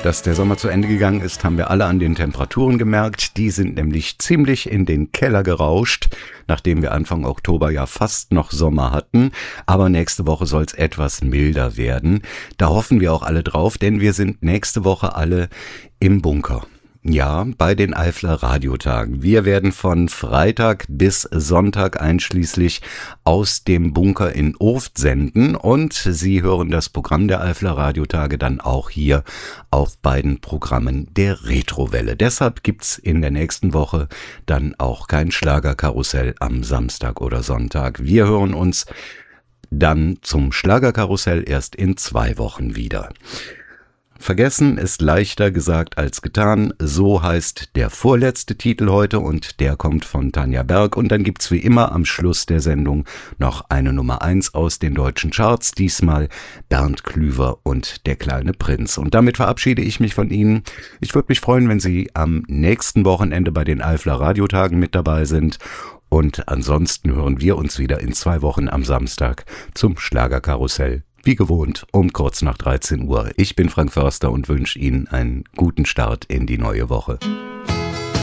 Dass der Sommer zu Ende gegangen ist, haben wir alle an den Temperaturen gemerkt. Die sind nämlich ziemlich in den Keller gerauscht, nachdem wir Anfang Oktober ja fast noch Sommer hatten. Aber nächste Woche soll es etwas milder werden. Da hoffen wir auch alle drauf, denn wir sind nächste Woche alle im Bunker. Ja, bei den Eifler Radiotagen. Wir werden von Freitag bis Sonntag einschließlich aus dem Bunker in Ooft senden und Sie hören das Programm der Eifler Radiotage dann auch hier auf beiden Programmen der Retrowelle. Deshalb gibt's in der nächsten Woche dann auch kein Schlagerkarussell am Samstag oder Sonntag. Wir hören uns dann zum Schlagerkarussell erst in 2 Wochen wieder. Vergessen ist leichter gesagt als getan, so heißt der vorletzte Titel heute und der kommt von Tanja Berg und dann gibt's wie immer am Schluss der Sendung noch eine Nummer 1 aus den deutschen Charts, diesmal Bernd Klüver und der kleine Prinz. Und damit verabschiede ich mich von Ihnen. Ich würde mich freuen, wenn Sie am nächsten Wochenende bei den Eifler Radiotagen mit dabei sind. Und ansonsten hören wir uns wieder in 2 Wochen am Samstag zum Schlagerkarussell. Wie gewohnt, um kurz nach 13 Uhr. Ich bin Frank Förster und wünsche Ihnen einen guten Start in die neue Woche.